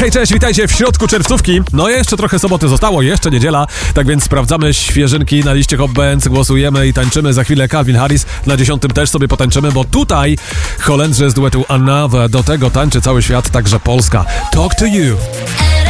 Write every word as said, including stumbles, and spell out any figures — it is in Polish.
Hej, cześć, witajcie w środku czerwcówki. No jeszcze trochę soboty zostało, jeszcze niedziela, tak więc sprawdzamy świeżynki na liście Hot Bands, głosujemy i tańczymy. Za chwilę Calvin Harris, na dziesiątym też sobie potańczymy, bo tutaj Holendrzy z duetu Another, do tego tańczy cały świat, także Polska. Talk to you.